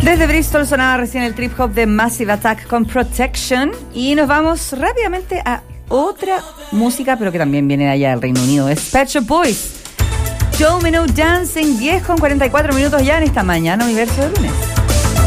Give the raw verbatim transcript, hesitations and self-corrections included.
Desde Bristol sonaba recién el trip hop de Massive Attack con Protection. Y nos vamos rápidamente a otra música, pero que también viene de allá del Reino Unido. Es Pet Shop Boys, Domino Dancing, diez con cuarenta y cuatro minutos ya en esta mañana Universo de lunes.